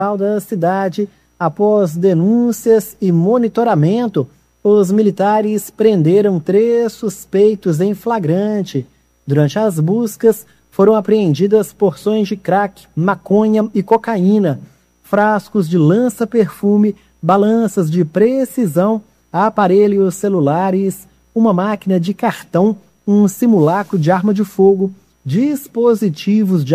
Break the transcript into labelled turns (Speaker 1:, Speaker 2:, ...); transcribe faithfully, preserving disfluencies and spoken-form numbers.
Speaker 1: da cidade. Após denúncias e monitoramento, os militares prenderam três suspeitos em flagrante. Durante as buscas, foram apreendidas porções de crack, maconha e cocaína, frascos de lança-perfume, balanças de precisão, aparelhos celulares, uma máquina de cartão, um simulacro de arma de fogo, dispositivos de